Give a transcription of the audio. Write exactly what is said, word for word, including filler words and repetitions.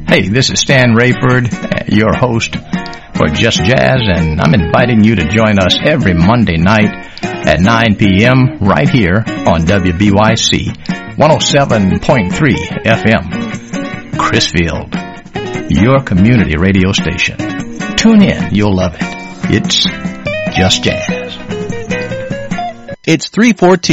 Hey, this is Stan Rayford, your host for Just Jazz, and I'm inviting you to join us every Monday night at nine p.m. right here on W B Y C one oh seven point three F M. Crisfield, your community radio station. Tune in, you'll love it. It's Just Jazz. It's three fourteen.